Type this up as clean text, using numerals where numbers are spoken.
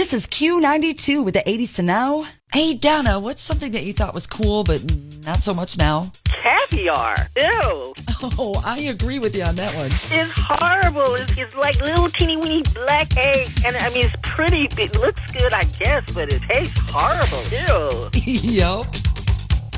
This is Q92 with the 80s to now. Hey, Donna, what's something that you thought was cool, but not so much now? Caviar. Ew. Oh, I agree with you on that one. It's horrible. It's like little teeny weeny black eggs. And I mean, it's pretty. It looks good, I guess, but it tastes horrible. Ew. Yup.